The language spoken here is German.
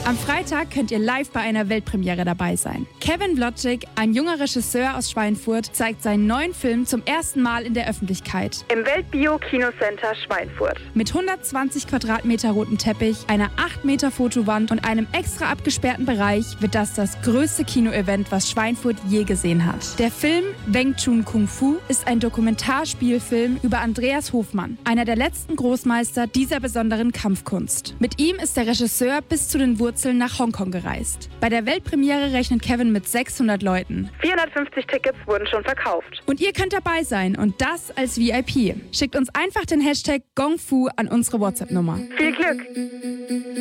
Am Freitag könnt ihr live bei einer Weltpremiere dabei sein. Kevin Wlodzik, ein junger Regisseur aus Schweinfurt, zeigt seinen neuen Film zum ersten Mal in der Öffentlichkeit. Im Weltbio-Kinocenter Schweinfurt. Mit 120 Quadratmeter roten Teppich, einer 8 Meter Fotowand und einem extra abgesperrten Bereich wird das größte Kinoevent, was Schweinfurt je gesehen hat. Der Film Wing Chun Kung Fu ist ein Dokumentarspielfilm über Andreas Hofmann, einer der letzten Großmeister dieser besonderen Kampfkunst. Mit ihm ist der Regisseur bis zu den Wurzeln nach Hongkong gereist. Bei der Weltpremiere rechnet Kevin mit 600 Leuten. 450 Tickets wurden schon verkauft. Und ihr könnt dabei sein und das als VIP. Schickt uns einfach den Hashtag GongFu an unsere WhatsApp-Nummer. Viel Glück!